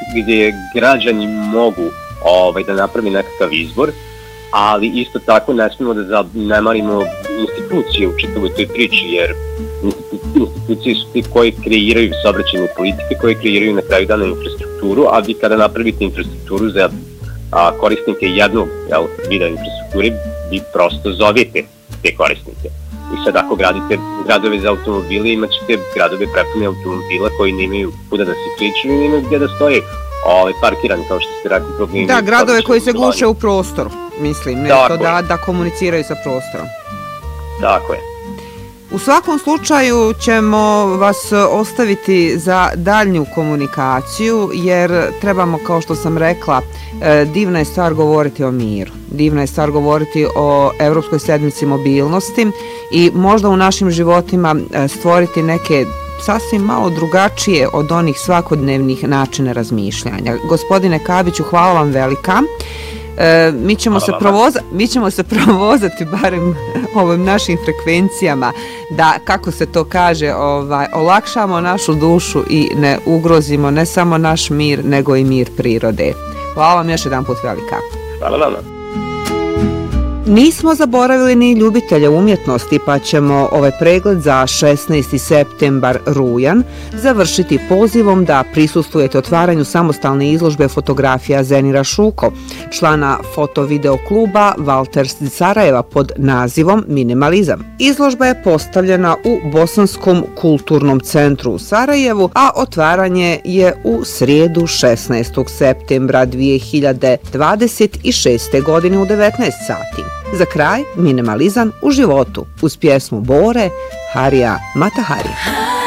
gdje građani mogu da napravi nekakav izbor, ali isto tako ne smemo da zanemarimo institucije u čitavoj toj priči, jer institucije su ti koji kreiraju saobraćajne politike, koji kreiraju na kraju dana infrastrukturu, a vi kada napravite infrastrukturu za korisnike jednog vida infrastrukture, vi prosto zovete te korisnike. I sad ako gradite gradove za automobile, imat ćete gradove prepune automobila koji nemaju kuda da se kliču i nemaju gdje da stoje parkirani, kao što ste rekli. Da, gradove koji se guše u prostoru, mislim, ne to da komuniciraju sa prostorom. Tako je. U svakom slučaju ćemo vas ostaviti za daljnju komunikaciju, jer trebamo, kao što sam rekla, divna je stvar govoriti o miru. Divna je stvar govoriti o Evropskoj sedmici mobilnosti i možda u našim životima stvoriti neke sasvim malo drugačije od onih svakodnevnih načina razmišljanja. Gospodine Kabiću, hvala vam velika. Mi ćemo se provozati barem ovim našim frekvencijama da, kako se to kaže, olakšamo našu dušu i ne ugrozimo ne samo naš mir, nego i mir prirode. Hvala vam još jedan put velika. Hvala vam. Nismo zaboravili ni ljubitelja umjetnosti, pa ćemo ovaj pregled za 16. septembar rujan završiti pozivom da prisustvujete otvaranju samostalne izložbe fotografija Zenira Šuko, člana foto-video kluba Valters iz Sarajeva pod nazivom Minimalizam. Izložba je postavljena u Bosanskom kulturnom centru u Sarajevu, a otvaranje je u srijedu 16. septembra 2026. godine u 19 sati. Za kraj, minimalizam u životu uz pjesmu Bore Harija Matahari.